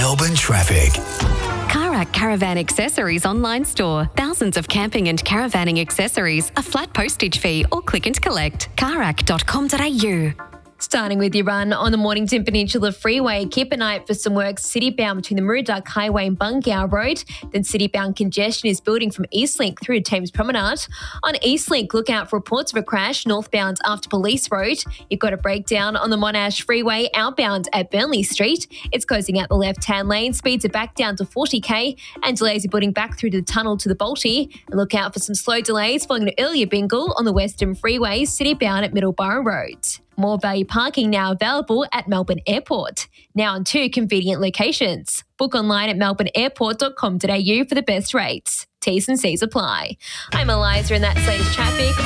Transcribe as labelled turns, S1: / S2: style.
S1: Melbourne traffic.
S2: Karak Caravan Accessories online store. Thousands of camping and caravanning accessories, a flat postage fee or click and collect. karak.com.au.
S3: Starting with your run on the Mornington Peninsula Freeway, keep an eye out for some work citybound between the Murdoch Highway and Bungow Road. Then citybound congestion is building from Eastlink through to Thames Promenade. On Eastlink, look out for reports of a crash northbound after Police Road. You've got a breakdown on the Monash Freeway outbound at Burnley Street. It's closing out the left-hand lane. Speeds are back down to 40k and delays are building back through to the tunnel to the Balti. And look out for some slow delays following an earlier bingle on the Western Freeway, citybound at Middleborough Road. More value parking now available at Melbourne Airport. Now on 2 convenient locations. Book online at melbourneairport.com.au for the best rates. T's and C's apply. I'm Eliza and that's latest traffic.